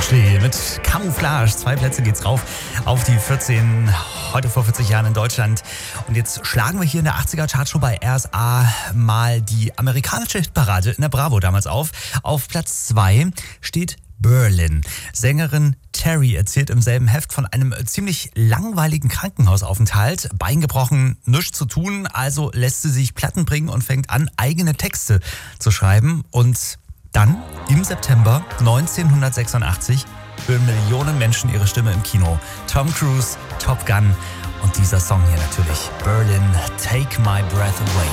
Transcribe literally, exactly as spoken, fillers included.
Ashley mit Camouflage. Zwei Plätze geht's rauf auf die vierzehn, heute vor vierzig Jahren in Deutschland. Und jetzt schlagen wir hier in der achtziger Chartshow bei R S A mal die amerikanische Hitparade in der Bravo damals auf. Auf Platz zwei steht Berlin. Sängerin Terry erzählt im selben Heft von einem ziemlich langweiligen Krankenhausaufenthalt. Bein gebrochen, nichts zu tun, also lässt sie sich Platten bringen und fängt an, eigene Texte zu schreiben. Und dann, im September neunzehnhundertsechsundachtzig, hören Millionen Menschen ihre Stimme im Kino. Tom Cruise, Top Gun und dieser Song hier natürlich, Berlin, Take My Breath Away.